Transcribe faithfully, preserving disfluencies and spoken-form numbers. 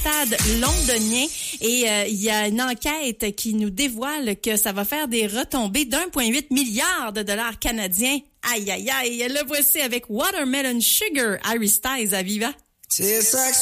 stade londonien. Et euh, il y a une enquête qui nous dévoile que ça va faire des retombées d'un virgule huit milliard de dollars canadiens. Aïe, aïe, aïe. Le voici avec Watermelon Sugar, Harry Styles à Viva. C'est ça.